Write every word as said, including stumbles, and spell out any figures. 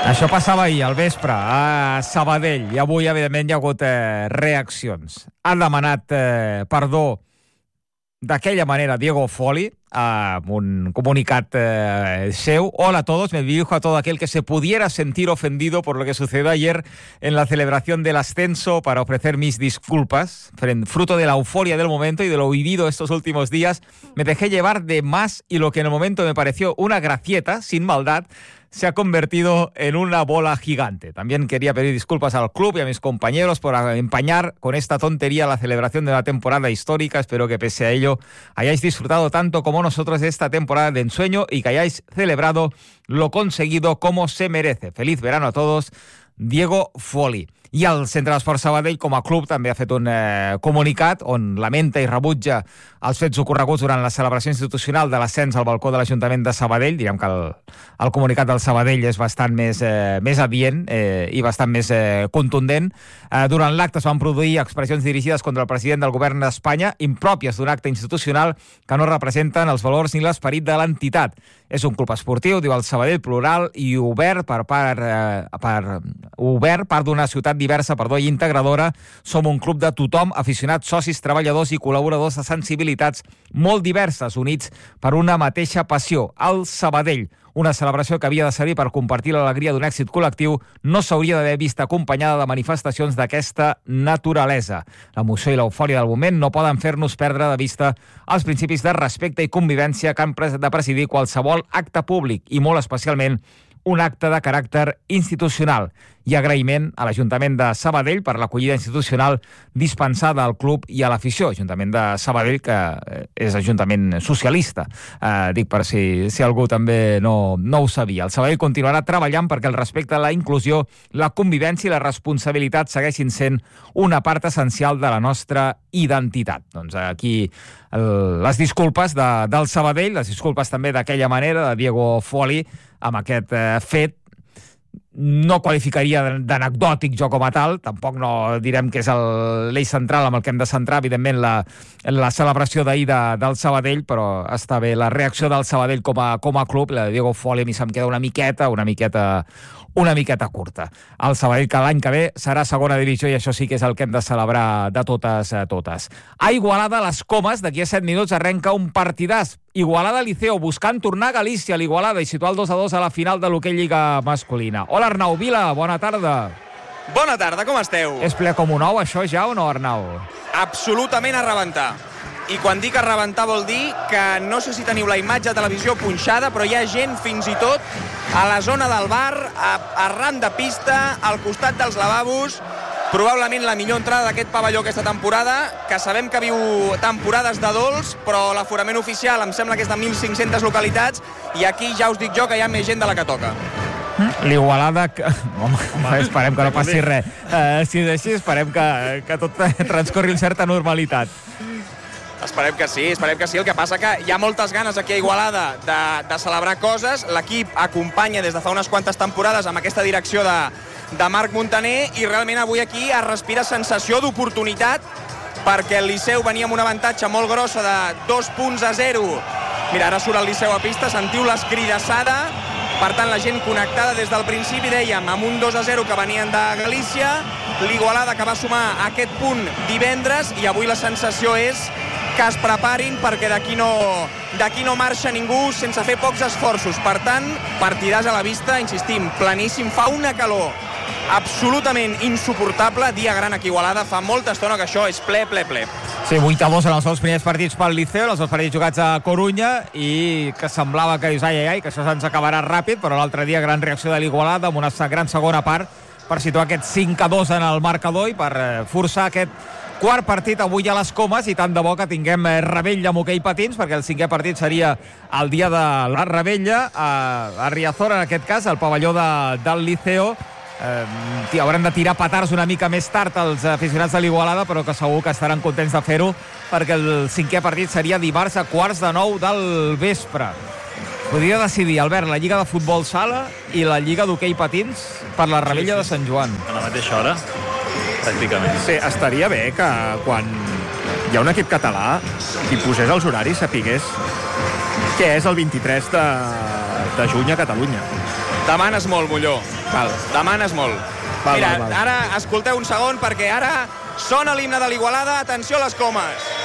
Això passava ahir, al vespre, a Sabadell, i avui, evidentment, hi ha hagut eh, reaccions. Ha demanat eh, perdó d'aquella manera Diego Folli, amb un comunicat eh, seu. Hola a todos, me dirijo a todo aquel que se pudiera sentir ofendido por lo que sucedió ayer en la celebración del ascenso para ofrecer mis disculpas. Fruto de la euforia del momento y de lo vivido estos últimos días, me dejé llevar de más y lo que en el momento me pareció una gracieta, sin maldad, se ha convertido en una bola gigante. También quería pedir disculpas al club y a mis compañeros por empañar con esta tontería la celebración de la temporada histórica. Espero que pese a ello hayáis disfrutado tanto como nosotros de esta temporada de ensueño y que hayáis celebrado lo conseguido como se merece. Feliz verano a todos, Diego Folli. I el Centre d'Esport Sabadell, com a club, també ha fet un eh, comunicat on lamenta i rebutja els fets ocorreguts durant la celebració institucional de l'ascens al balcó de l'Ajuntament de Sabadell. Direm que el, el comunicat del Sabadell és bastant més, eh, més adient eh, i bastant més eh, contundent. Eh, durant l'acte es van produir expressions dirigides contra el president del govern d'Espanya, impròpies d'un acte institucional que no representen els valors ni l'esperit de l'entitat. És un club esportiu, diu el Sabadell, plural i obert per part, eh, per, obert part d'una ciutat diversa perdó, i integradora. Som un club de tothom, aficionats, socis, treballadors i col·laboradors de sensibilitats molt diverses, units per una mateixa passió, el Sabadell. Una celebració que havia de servir per compartir l'alegria d'un èxit col·lectiu no s'hauria d'haver vist acompanyada de manifestacions d'aquesta naturalesa. L'emoció i l'eufòria del moment no poden fer-nos perdre de vista els principis de respecte i convivència que han de presidir qualsevol acte públic i molt especialment un acte de caràcter institucional. I agraïment a l'Ajuntament de Sabadell per l'acollida institucional dispensada al club i a l'afició. Ajuntament de Sabadell, que és ajuntament socialista. Eh, dic per si, si algú també no, no ho sabia. El Sabadell continuarà treballant perquè el respecte a la inclusió, la convivència i la responsabilitat segueixin sent una part essencial de la nostra identitat. Doncs aquí el, les disculpes de, del Sabadell, les disculpes també d'aquella manera de Diego Folli amb aquest eh, fet. No qualificaria d'anecdòtic jo com a tal, tampoc no direm que és l'eix central amb el que hem de centrar, evidentment, la, la celebració d'ahir de, del Sabadell, però està bé la reacció del Sabadell com a, com a club. La de Diego Folli a mi se'm queda una miqueta, una miqueta, una miqueta curta. El Sabadell que l'any que ve serà segona divisió i això sí que és el que hem de celebrar de totes a totes. A Igualada, les Comes, d'aquí a set minuts arrenca un partidàs. Igualada Liceo, buscant tornar a Galícia, a l'Igualada, i situar el dos a dos a la final de l'hoquei Lliga masculina. Hola, Arnau Vila, bona tarda. Bona tarda, com esteu? És ple com un ou, això, ja, o no, Arnau? Absolutament a rebentar. I quan dic a rebentar vol dir que no sé si teniu la imatge de televisió punxada, però hi ha gent fins i tot a la zona del bar, a, arran de pista, al costat dels lavabos. Probablement la millor entrada d'aquest pavelló aquesta temporada, que sabem que viu temporades de dolç, però l'aforament oficial em sembla que és de mil cinc-centes localitats, i aquí ja us dic jo que hi ha més gent de la que toca. L'Igualada... Que... Home, Home, esperem que no passi res. Uh, si és així, esperem que, que tot transcorri amb certa normalitat. Esperem que sí, esperem que sí. El que passa que hi ha moltes ganes aquí a Igualada de, de celebrar coses. L'equip acompanya des de fa unes quantes temporades amb aquesta direcció de, de Marc Montaner, i realment avui aquí es respira sensació d'oportunitat, perquè el Liceu venia amb un avantatge molt grossa de dos punts a zero. Mira, ara surt el Liceu a pista, sentiu l'escridassada. Per tant, la gent connectada des del principi, dèiem, amb un dos a zero que venien de Galícia, l'Igualada que va sumar aquest punt divendres, i avui la sensació és que es preparin perquè d'aquí no, d'aquí no marxa ningú sense fer pocs esforços. Per tant, partidàs a la vista, insistim, planíssim, fa una calor absolutament insuportable, dia gran aquí a Igualada, fa molta estona que això és ple, ple, ple. Sí, vuit a dos en els dos primers partits pel Liceu, els dos partits jugats a Corunya, i que semblava que dius, ai, ai, ai, que això se'ns acabarà ràpid, però l'altre dia gran reacció de l'Igualada amb una gran segona part per situar aquest cinc a dos en el marcador i per forçar aquest quart partit avui a les Comes, i tant de bo que tinguem rebella amb hoquei patins, perquè el cinquè partit seria el dia de la rebella a, a Riazor, en aquest cas, al pavelló de, del Liceo. Eh, hauran de tirar petards una mica més tard els aficionats de l'Igualada, però que segur que estaran contents de fer-ho, perquè el cinquè partit seria dimarts a quarts de nou del vespre. Podria decidir, Albert, la Lliga de Futbol Sala i la Lliga d'Hoquei Patins per la rebella sí, sí. de Sant Joan. A la mateixa hora, pràcticament. Sí, estaria bé que quan hi ha un equip català i posés els horaris sapigués què és el vint-i-tres de, de juny a Catalunya. Demanes molt, Molló. Val, demanes molt. Val, Mira, val, val. ara escolteu un segon perquè ara sona l'himne de l'Igualada. Atenció a les comes.